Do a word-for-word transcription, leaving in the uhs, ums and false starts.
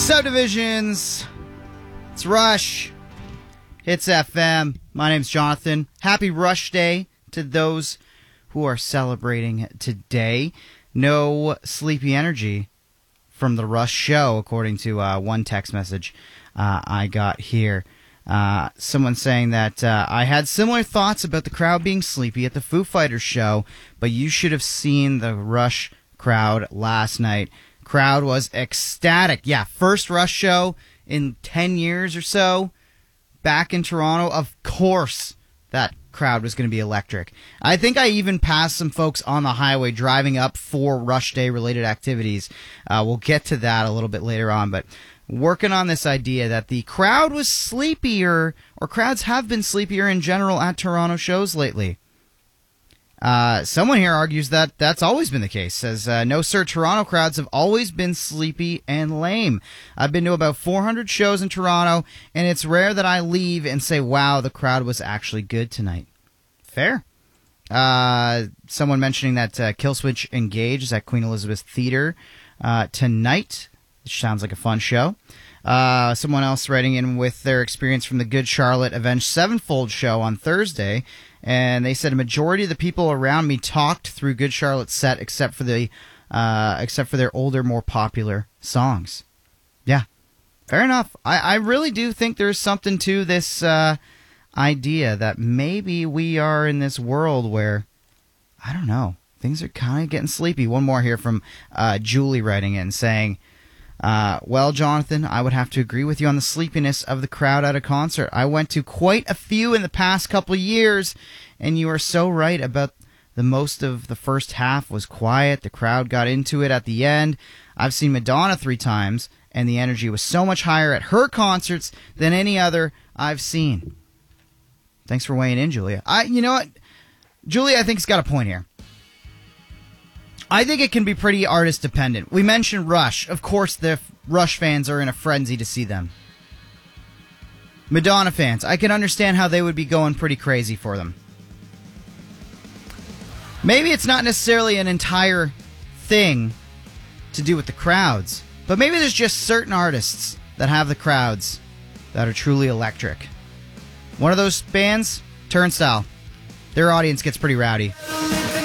Subdivisions. It's Rush. Hits F M. My name's Jonathan. Happy Rush Day to those who are celebrating today. No sleepy energy from the Rush show, according to uh, one text message uh, I got here. Uh, someone saying that uh, I had similar thoughts about the crowd being sleepy at the Foo Fighters show, but you should have seen the Rush crowd last night. Crowd was ecstatic. Yeah, first Rush show in ten years or so back in Toronto. Of course that crowd was going to be electric. I think I even passed some folks on the highway driving up for Rush Day related activities. Uh, we'll get to that a little bit later on, but working on this idea that the crowd was sleepier, or crowds have been sleepier in general at Toronto shows lately. Uh, someone here argues that that's always been the case. Says, uh, no sir, Toronto crowds have always been sleepy and lame. I've been to about four hundred shows in Toronto, and it's rare that I leave and say, wow, the crowd was actually good tonight. Fair. Uh, someone mentioning that uh, Killswitch Engage is at Queen Elizabeth Theatre uh, tonight, which sounds like a fun show. Uh, someone else writing in with their experience from the Good Charlotte Avenged Sevenfold show on Thursday, and they said a majority of the people around me talked through Good Charlotte's set, except for the uh, except for their older, more popular songs. Yeah, fair enough. I, I really do think there's something to this uh, idea that maybe we are in this world where, I don't know, things are kind of getting sleepy. One more here from uh, Julie writing in saying, Uh, well, Jonathan, I would have to agree with you on the sleepiness of the crowd at a concert. I went to quite a few in the past couple of years, and you are so right about the most of the first half was quiet. The crowd got into it at the end. I've seen Madonna three times, and the energy was so much higher at her concerts than any other I've seen. Thanks for weighing in, Julia. I, you know what? Julia, I think, has got a point here. I think it can be pretty artist dependent. We mentioned Rush. Of course, the Rush fans are in a frenzy to see them. Madonna fans, I can understand how they would be going pretty crazy for them. Maybe it's not necessarily an entire thing to do with the crowds, but maybe there's just certain artists that have the crowds that are truly electric. One of those bands, Turnstile. Their audience gets pretty rowdy.